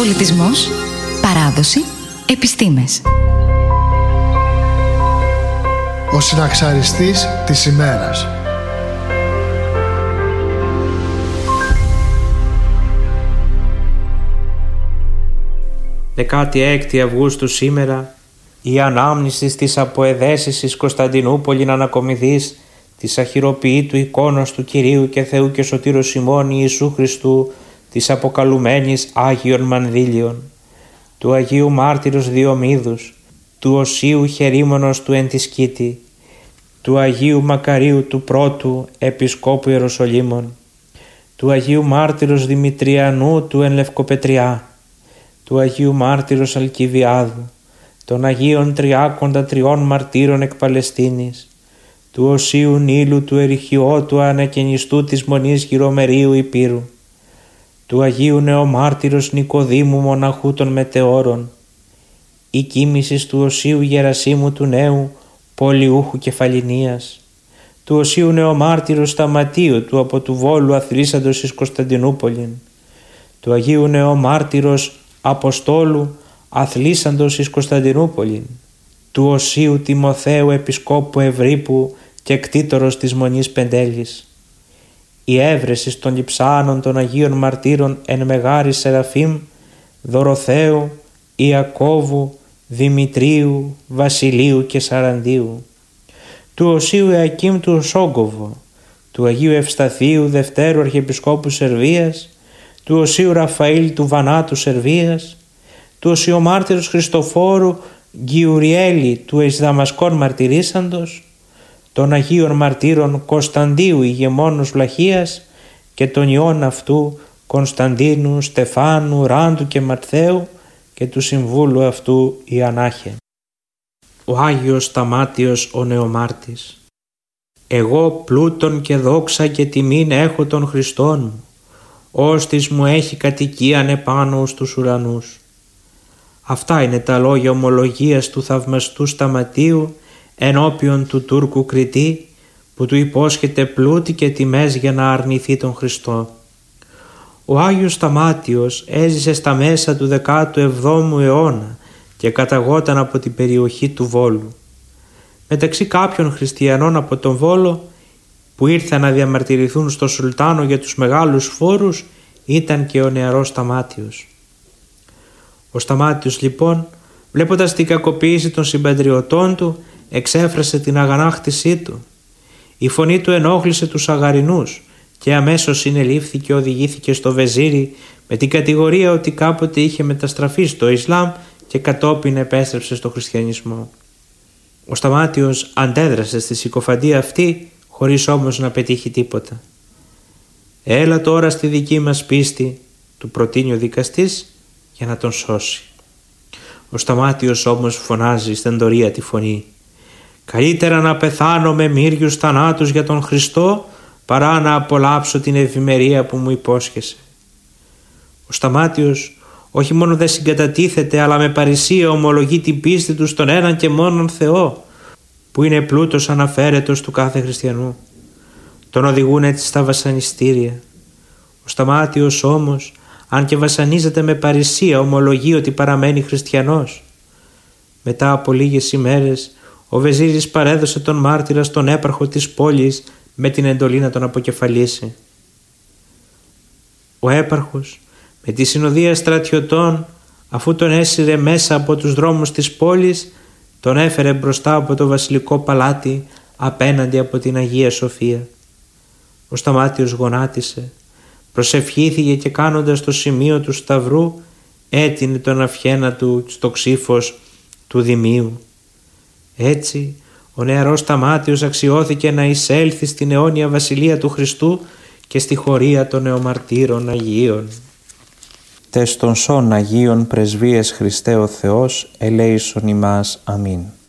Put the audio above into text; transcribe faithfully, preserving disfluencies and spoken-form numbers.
Πολιτισμός, παράδοση, επιστήμες. Ο συναξαριστής της ημέρας. δεκάτη έκτη Αυγούστου σήμερα, η ανάμνηση της αποεδέσης εις Κωνσταντινούπολην ανακομιδής της αχυροποιήτου εικόνος του Κυρίου και Θεού και Σωτήρος ημών Ιησού Χριστού, της αποκαλουμένης Άγιον Μανδύλιον, του Αγίου Μάρτυρος Διομήδους, του Οσίου Χερίμονος του εν τη Σκήτη, του Αγίου Μακαρίου του πρώτου Επισκόπου Ιεροσολύμων, του Αγίου Μάρτυρος Δημητριανού του εν Λευκοπετριά, του Αγίου Μάρτυρος Αλκιβιάδου, των Αγίων Τριάκοντα Τριών Μαρτύρων εκ Παλαιστίνης, του Οσίου Νείλου του Ερυχιώτου Ανακαινιστού της Μονής Γυρομερίου Υπήρου, του Αγίου Νεομάρτυρος Νικοδήμου Μοναχού των Μετεώρων, η κοίμησης του Οσίου Γερασίμου του Νέου Πολιούχου Κεφαλινίας, του Οσίου Νεομάρτυρος Σταματίου του από του Βόλου Αθλήσαντος εις Κωνσταντινούπολην, του Αγίου Νεομάρτυρος Αποστόλου Αθλήσαντος εις Κωνσταντινούπολην, του Οσίου Τιμοθέου Επισκόπου Ευρύπου και κτήτορος της Μονής Πεντέλης, η έβρεση των λειψάνων των Αγίων Μαρτύρων εν Μεγάρη Σεραφείμ, Δωροθέου, Ιακώβου, Δημητρίου, Βασιλείου και Σαραντίου, του Οσίου Ιακήμ του Σόγκοβο, του Αγίου Ευσταθίου Δευτέρου Αρχιεπισκόπου Σερβίας, του Οσίου Ραφαήλ του Βανάτου Σερβίας, του Οσίου Μάρτυρος Χριστοφόρου Γκιουριέλη του εις Δαμασκών Μαρτυρήσαντος, των Αγίων Μαρτύρων Κωνσταντίου ηγεμόνος Βλαχίας και των ιών αυτού Κωνσταντίνου, Στεφάνου, Ράντου και Μαρθαίου και του συμβούλου αυτού Ιαννάχε. Ο Άγιος Σταμάτιος ο Νεομάρτης. Εγώ πλούτον και δόξα και τιμήν έχω των Χριστών μου, ώστις μου έχει κατοικίαν επάνω στους ουρανούς. Αυτά είναι τα λόγια ομολογίας του θαυμαστού Σταματίου ενώπιον του Τούρκου Κριτή, που του υπόσχεται πλούτη και τιμές για να αρνηθεί τον Χριστό. Ο Άγιος Σταμάτιος έζησε στα μέσα του δεκάτου εβδόμου αιώνα και καταγόταν από την περιοχή του Βόλου. Μεταξύ κάποιων χριστιανών από τον Βόλο που ήρθαν να διαμαρτυρηθούν στο Σουλτάνο για τους μεγάλους φόρους ήταν και ο νεαρός Σταμάτιος. Ο Σταμάτιος λοιπόν, βλέποντας την κακοποίηση των συμπατριωτών του, εξέφρασε την αγανάκτησή του. Η φωνή του ενόχλησε τους Αγαρινούς και αμέσως συνελήφθη και οδηγήθηκε στο Βεζίρι με την κατηγορία ότι κάποτε είχε μεταστραφεί στο Ισλάμ και κατόπιν επέστρεψε στο χριστιανισμό. Ο Σταμάτιος αντέδρασε στη συκοφαντία αυτή χωρίς όμως να πετύχει τίποτα. «Έλα τώρα στη δική μας πίστη», του προτείνει ο δικαστής, για να τον σώσει. Ο Σταμάτιος όμως φωνάζει στεντορία τη φωνή: «Καλύτερα να πεθάνω με μύριους θανάτους για τον Χριστό παρά να απολαύσω την ευημερία που μου υπόσχεσαι». Ο Σταμάτιος όχι μόνο δεν συγκατατίθεται, αλλά με παρησία ομολογεί την πίστη του στον έναν και μόνον Θεό, που είναι πλούτος αναφέρετος του κάθε χριστιανού. Τον οδηγούν έτσι στα βασανιστήρια. Ο Σταμάτιος όμως, αν και βασανίζεται με παρησία, ομολογεί ότι παραμένει χριστιανός. Μετά από λίγες ημέρες, ο Βεζίρης παρέδωσε τον μάρτυρα στον έπαρχο της πόλης με την εντολή να τον αποκεφαλίσει. Ο έπαρχος, με τη συνοδεία στρατιωτών, αφού τον έσυρε μέσα από τους δρόμους της πόλης, τον έφερε μπροστά από το βασιλικό παλάτι απέναντι από την Αγία Σοφία. Ο Σταμάτιος γονάτισε, προσευχήθηκε και κάνοντας το σημείο του σταυρού έτεινε τον αυχένα του στο ξύφος του Δημίου. Έτσι ο νεαρός Σταμάτιος αξιώθηκε να εισέλθει στην αιώνια βασιλεία του Χριστού και στη χωρία των νεομαρτύρων Αγίων. Τες των σών Αγίων πρεσβείες Χριστέ ο Θεός ελέησον ημάς. Αμήν.